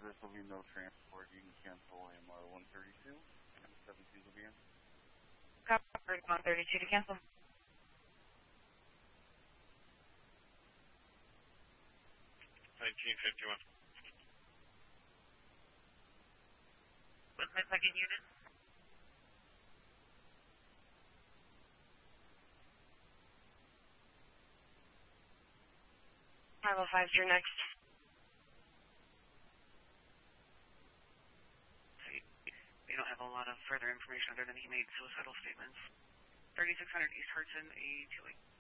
this will be no transport. You can cancel AMR 132 and 17 will be in. Copy 132 to cancel. 1951. What's my second unit? 505's your next. They don't have a lot of further information other than he made suicidal statements. 3600 East Hudson, A28.